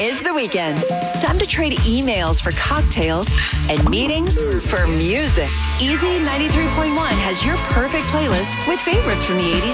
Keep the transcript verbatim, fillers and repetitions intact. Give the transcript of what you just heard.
is the weekend. Time to trade emails for cocktails and meetings for music. Easy ninety-three point one has your perfect playlist with favorites from the eighties.